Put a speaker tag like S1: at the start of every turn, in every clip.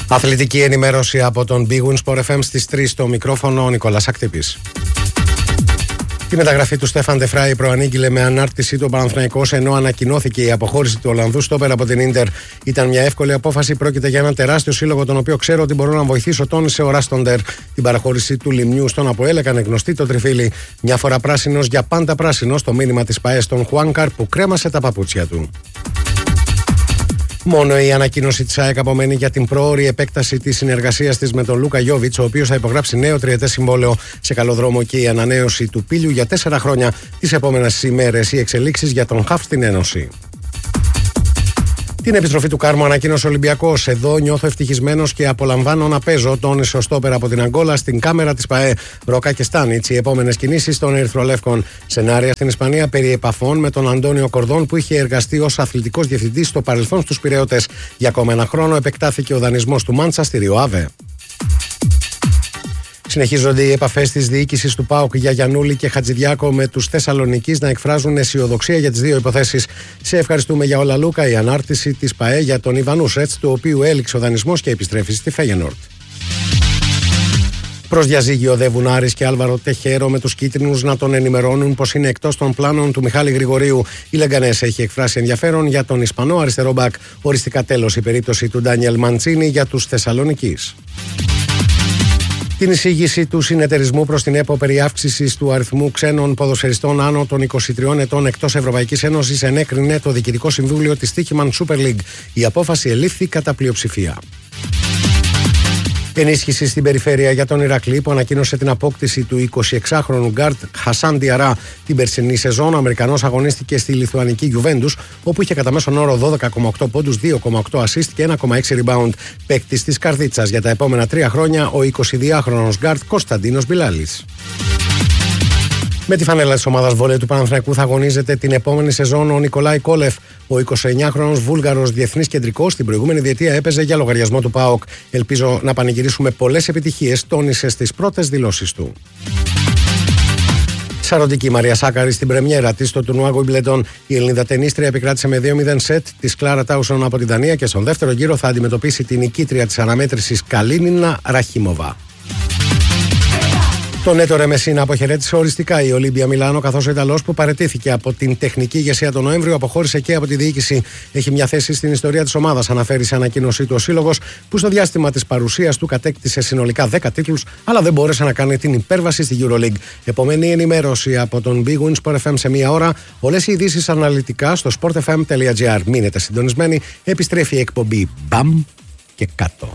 S1: Αθλητική ενημέρωση από τον Big Win Sport FM στις 3 στο μικρόφωνο ο Νικόλας Ακτύπης. Τη μεταγραφή του Στέφαν ντε Φράι προανήγγειλε με ανάρτηση του Παναθηναϊκός, ενώ ανακοινώθηκε η αποχώρηση του Ολλανδού στόπερ από την Ίντερ. Ήταν μια εύκολη απόφαση. Πρόκειται για έναν τεράστιο σύλλογο, τον οποίο ξέρω ότι μπορώ να βοηθήσω, τόνισε ο Ράστοντερ. Την παραχώρηση του Λιμνιού στον ΑΠΟΕΛ έκανε γνωστή το τριφύλι. Μια φορά πράσινος, για πάντα πράσινος, το μήνυμα της ΠΑΕ στον Χουάνκαρ που κρέμασε τα παπούτσια του. Μόνο η ανακοίνωση της ΑΕΚ απομένει για την προώρη επέκταση της συνεργασίας της με τον Λούκα Γιόβιτς, ο οποίος θα υπογράψει νέο τριετές συμβόλαιο. Σε καλό δρόμο και η ανανέωση του Πίλιου για 4 χρόνια. Τις επόμενες ημέρες οι εξελίξεις για τον ΧΑΦ στην Ένωση. Την επιστροφή του Κάρμο ανακοίνωσε ο Ολυμπιακός. Εδώ νιώθω ευτυχισμένος και απολαμβάνω να παίζω, τόνισε ο στόπερ από την Αγκόλα στην κάμερα της ΠΑΕ. Ρόκα και Στάνιτς, οι επόμενες κινήσεις των Ερυθρολεύκων. Σενάρια στην Ισπανία περί επαφών με τον Αντώνιο Κορδόν, που είχε εργαστεί ως αθλητικός διευθυντής στο παρελθόν στους Πειραιώτες. Για ακόμα ένα χρόνο επεκτάθηκε ο δανεισμός του Μάντσα στη Ριοάβε. Συνεχίζονται οι επαφές της διοίκησης του ΠΑΟΚ για Γιαννούλη και Χατζηδιάκο με τους Θεσσαλονικείς να εκφράζουν αισιοδοξία για τις δύο υποθέσεις. Σε ευχαριστούμε για όλα, Λούκα. Η ανάρτηση της ΠΑΕ για τον Ιβανούσετς, του οποίου έληξε ο δανεισμός και επιστρέφει στη Φέγενορτ. Προς διαζύγιο οδεύουν Άρης και Άλβαρο Τεχέρο, με τους κίτρινους να τον ενημερώνουν πως είναι εκτός των πλάνων του Μιχάλη Γρηγορίου. Η Λεγκανές έχει εκφράσει ενδιαφέρον για τον Ισπανό αριστερό μπακ. Οριστικά τέλος η περίπτωση του Ντάνιελ Μαντσίνη για τους Θεσσαλονικείς. Την εισήγηση του συνεταιρισμού προς την ΕΠΟ περί αύξησης του αριθμού ξένων ποδοσφαιριστών άνω των 23 ετών εκτός Ευρωπαϊκής Ένωσης ενέκρινε το Διοικητικό Συμβούλιο της Stoichman Super League. Η απόφαση ελήφθη κατά πλειοψηφία. Ενίσχυση στην περιφέρεια για τον Ηρακλή, που ανακοίνωσε την απόκτηση του 26χρονου γκάρτ Χασάν Διαρά την περσινή σεζόν. Ο Αμερικανός αγωνίστηκε στη Λιθουανική Γιουβέντους, όπου είχε κατά μέσον όρο 12,8 πόντους, 2,8 assist και 1,6 rebound. Παίκτης της Καρδίτσας για τα επόμενα 3 χρόνια, ο 22χρονος γκάρτ Κωνσταντίνος Μπιλάλης. Με τη φανέλα της ομάδας βόλεϊ του Παναθηναϊκού θα αγωνίζεται την επόμενη σεζόν ο Νικολάη Κόλεφ. Ο 29χρονος Βούλγαρος διεθνής κεντρικός την προηγούμενη διετία έπαιζε για λογαριασμό του ΠΑΟΚ. Ελπίζω να πανηγυρίσουμε πολλές επιτυχίες, τόνισε στις πρώτες δηλώσεις του. Σαρωτική Μαρία Σάκαρη στην πρεμιέρα της στο τουρνουά Wimbledon. Η Ελληνίδα τενίστρια επικράτησε με 2-0 σετ της Κλάρα Τάουσον από την Δανία και στον δεύτερο γύρο θα αντιμετωπίσει την νικήτρια της αναμέτρησης Καλίνινα Ραχίμοβα. Τον Έτορε Μεσίνα αποχαιρέτησε οριστικά η Ολύμπια Μιλάνο, καθώς ο Ιταλός, που παραιτήθηκε από την τεχνική ηγεσία τον Νοέμβριο, αποχώρησε και από τη διοίκηση. Έχει μια θέση στην ιστορία της ομάδας, αναφέρει σε ανακοίνωσή του ο σύλλογος, που στο διάστημα της παρουσίας του κατέκτησε συνολικά 10 τίτλους, αλλά δεν μπόρεσε να κάνει την υπέρβαση στη EuroLeague. Επομένη ενημέρωση από τον Big Win Sport FM σε μία ώρα. Όλες οι ειδήσεις αναλυτικά στο sportfm.gr. Μείνετε συντονισμένοι, επιστρέφει η εκπομπή Μπαμ και κάτω.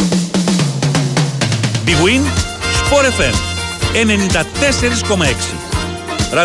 S2: Big Win Sport FM 94,6.